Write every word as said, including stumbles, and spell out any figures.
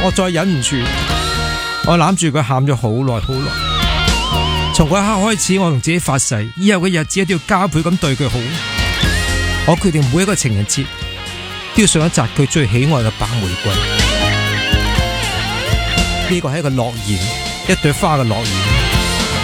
我再忍唔住，我攬住佢喊咗好耐好耐。從嗰一刻開始，我同自己發誓，以後嘅日子一定要加倍咁對佢好。我決定每一個情人節都要送一紮佢最喜愛嘅白玫瑰。呢個係一個諾言，一朵花嘅諾言。